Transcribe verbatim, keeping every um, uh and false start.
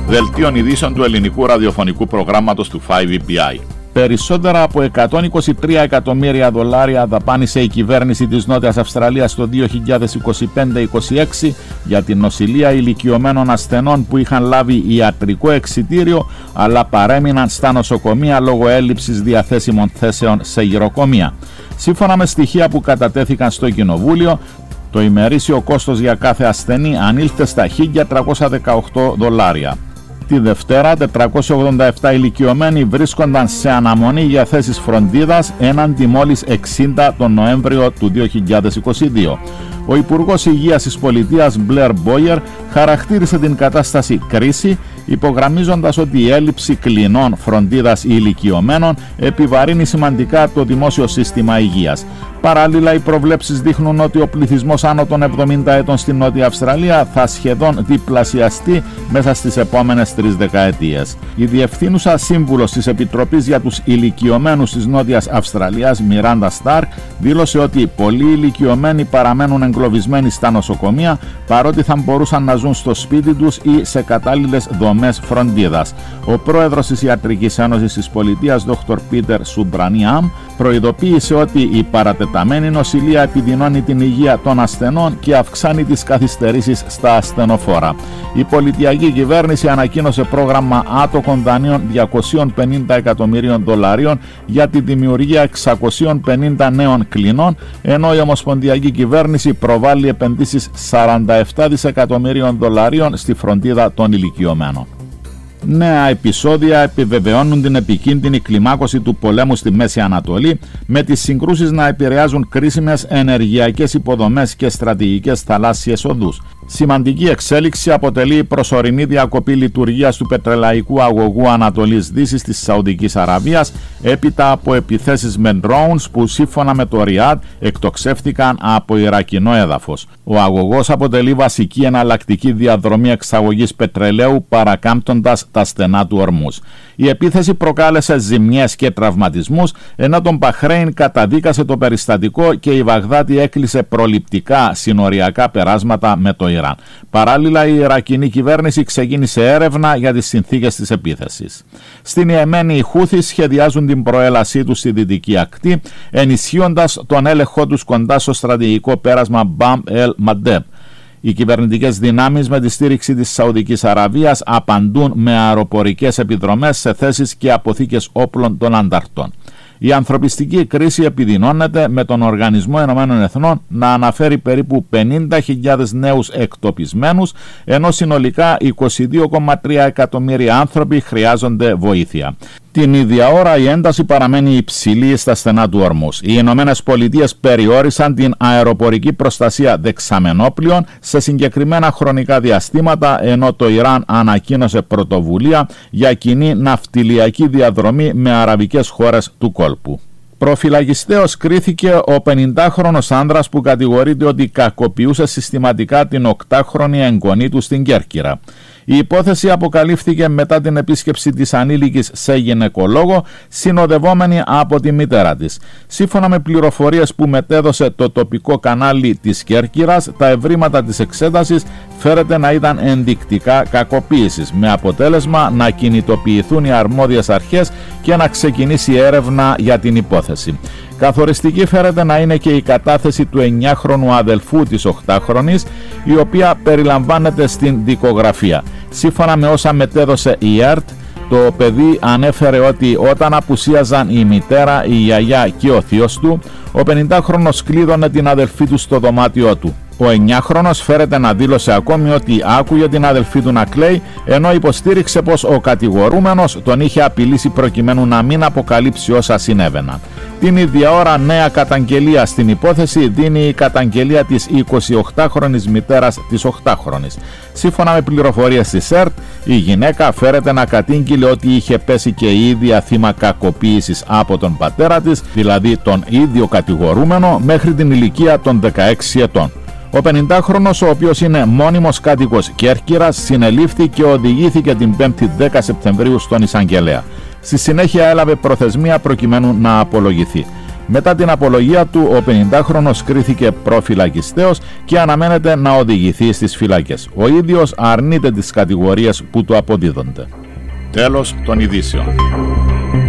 Δελτίων ειδήσεων του ελληνικού ραδιοφωνικού προγράμματος του φάιβ ι πι άι. Περισσότερα από εκατόν είκοσι τρία εκατομμύρια δολάρια δαπάνησε η κυβέρνηση της Νότιας Αυστραλίας το δύο χιλιάδες είκοσι πέντε είκοσι έξι για την νοσηλεία ηλικιωμένων ασθενών που είχαν λάβει ιατρικό εξιτήριο αλλά παρέμειναν στα νοσοκομεία λόγω έλλειψης διαθέσιμων θέσεων σε γυροκομεία. Σύμφωνα με στοιχεία που κατατέθηκαν στο Κοινοβούλιο, το ημερήσιο κόστος για κάθε ασθενή ανήλθε στα χίλια τριακόσια δεκαοκτώ δολάρια. Τη Δευτέρα, τετρακόσιοι ογδόντα επτά ηλικιωμένοι βρίσκονταν σε αναμονή για θέσεις φροντίδας έναντι μόλις εξήντα τον Νοέμβριο του δύο χιλιάδες είκοσι δύο. Ο Υπουργός Υγείας της Πολιτείας Μπλερ Μπόιερ χαρακτήρισε την κατάσταση κρίση, υπογραμμίζοντας ότι η έλλειψη κλινών φροντίδας ηλικιωμένων επιβαρύνει σημαντικά το δημόσιο σύστημα υγείας. Παράλληλα, οι προβλέψεις δείχνουν ότι ο πληθυσμός άνω των εβδομήντα ετών στην Νότια Αυστραλία θα σχεδόν διπλασιαστεί μέσα στις επόμενες τρεις δεκαετίες. Η διευθύνουσα σύμβουλος της Επιτροπής για τους Ηλικιωμένους της Νότιας Αυστραλίας, Μιράντα Στάρκ, δήλωσε ότι πολλοί ηλικιωμένοι παραμένουν εγκλωβισμένοι στα νοσοκομεία παρότι θα μπορούσαν να ζουν στο σπίτι τους ή σε κατάλληλες δομές φροντίδας. Ο πρόεδρος της Ιατρικής Ένωσης της Πολιτείας, δόκτωρ Πίτερ Σουμπρανιάμ, προειδοποίησε ότι η παρατεταμένη νοσηλεία επιδεινώνει την υγεία των ασθενών και αυξάνει τις καθυστερήσεις στα ασθενοφόρα. Η πολιτιακή κυβέρνηση ανακοίνωσε πρόγραμμα άτοκων δανείων διακόσια πενήντα εκατομμυρίων δολαρίων για τη δημιουργία εξακόσια πενήντα νέων κλινών, ενώ η ομοσπονδιακή κυβέρνηση προβάλλει επενδύσεις σαράντα επτά δισεκατομμυρίων δολαρίων στη φροντίδα των ηλικιωμένων. Νέα επεισόδια επιβεβαιώνουν την επικίνδυνη κλιμάκωση του πολέμου στη Μέση Ανατολή, με τις συγκρούσεις να επηρεάζουν κρίσιμες ενεργειακές υποδομές και στρατηγικές θαλάσσιες οδούς. Σημαντική εξέλιξη αποτελεί η προσωρινή διακοπή λειτουργίας του πετρελαϊκού αγωγού Ανατολής Δύσης της Σαουδικής Αραβίας έπειτα από επιθέσεις με drones που σύμφωνα με το Ριάντ εκτοξεύτηκαν από Ιρακινό έδαφος. Ο αγωγός αποτελεί βασική εναλλακτική διαδρομή εξαγωγής πετρελαίου παρακάμπτοντας τα στενά του Ορμούς. Η επίθεση προκάλεσε ζημιές και τραυματισμούς, ενώ τον Μπαχρέιν καταδίκασε το περιστατικό και η Βαγδάτη έκλεισε προληπτικά συνοριακά περάσματα με το Ιράν. Παράλληλα, η Ιρακινή κυβέρνηση ξεκίνησε έρευνα για τις συνθήκες της επίθεσης. Στην Ιεμένη, οι Χούθι σχεδιάζουν την προέλασή τους στη δυτική ακτή, ενισχύοντας τον έλεγχό τους κοντά στο στρατηγικό πέρασμα Μπαμ ελ Μαντέμ. Οι κυβερνητικές δυνάμεις με τη στήριξη της Σαουδικής Αραβίας απαντούν με αεροπορικές επιδρομές σε θέσεις και αποθήκες όπλων των ανταρτών. Η ανθρωπιστική κρίση επιδεινώνεται, με τον Οργανισμό Ηνωμένων Εθνών να αναφέρει περίπου πενήντα χιλιάδες νέους εκτοπισμένους, ενώ συνολικά είκοσι δύο κόμμα τρία εκατομμύρια άνθρωποι χρειάζονται βοήθεια. Την ίδια ώρα η ένταση παραμένει υψηλή στα στενά του Ορμούς. Οι Ηνωμένες Πολιτείες περιόρισαν την αεροπορική προστασία δεξαμενόπλων σε συγκεκριμένα χρονικά διαστήματα, ενώ το Ιράν ανακοίνωσε πρωτοβουλία για κοινή ναυτιλιακή διαδρομή με αραβικές χώρες του κόλπου. Προφυλακιστέως κρίθηκε ο πενηντάχρονος άνδρας που κατηγορείται ότι κακοποιούσε συστηματικά την οκτάχρονη εγγονή του στην Κέρκυρα. Η υπόθεση αποκαλύφθηκε μετά την επίσκεψη της ανήλικης σε γυναικολόγο, συνοδευόμενη από τη μητέρα της. Σύμφωνα με πληροφορίες που μετέδωσε το τοπικό κανάλι της Κέρκυρας, τα ευρήματα της εξέτασης φέρεται να ήταν ενδεικτικά κακοποίησης, με αποτέλεσμα να κινητοποιηθούν οι αρμόδιες αρχές και να ξεκινήσει έρευνα για την υπόθεση. Καθοριστική φέρεται να είναι και η κατάθεση του εννιάχρονου αδελφού της οκτάχρονης, η οποία περιλαμβάνεται στην δικογραφία. Σύμφωνα με όσα μετέδωσε η ΕΡΤ, το παιδί ανέφερε ότι όταν απουσίαζαν η μητέρα, η γιαγιά και ο θείος του, ο πενηντάχρονος κλείδωνε την αδελφή του στο δωμάτιό του. Ο εννιάχρονος φέρεται να δήλωσε ακόμη ότι άκουγε την αδελφή του να κλαίει, ενώ υποστήριξε πως ο κατηγορούμενος τον είχε απειλήσει προκειμένου να μην αποκαλύψει όσα συνέβαιναν. Την ίδια ώρα, νέα καταγγελία στην υπόθεση δίνει η καταγγελία της εικοσιοκτάχρονης μητέρας της οκτάχρονης. Σύμφωνα με πληροφορίες της ΕΡΤ, η γυναίκα φέρεται να κατήγγειλε ότι είχε πέσει και η ίδια θύμα κακοποίησης από τον πατέρα της, δηλαδή τον ίδιο κατηγορούμενο, μέχρι την ηλικία των δεκαέξι ετών. Ο πενηντάχρονος, ο οποίος είναι μόνιμος κάτοικος Κέρκυρας, συνελήφθη και οδηγήθηκε την πέμπτη δέκα Σεπτεμβρίου στον εισαγγελέα. Στη συνέχεια έλαβε προθεσμία προκειμένου να απολογηθεί. Μετά την απολογία του, ο πενηντάχρονος κρίθηκε προφυλακιστέος και αναμένεται να οδηγηθεί στις φυλακές. Ο ίδιος αρνείται τις κατηγορίες που του αποδίδονται. Τέλος των ειδήσεων.